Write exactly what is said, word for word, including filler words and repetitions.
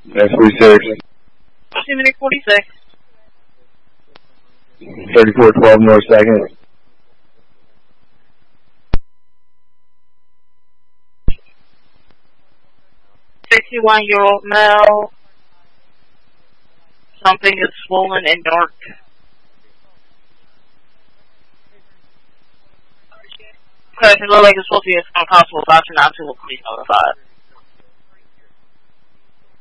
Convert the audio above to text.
That's forty-six. Minute forty-six. thirty-four twelve North second. sixty-one-year-old male. Something is swollen and dark. Okay, it looks like it's supposed to be as soon as possible. About to not to please notified.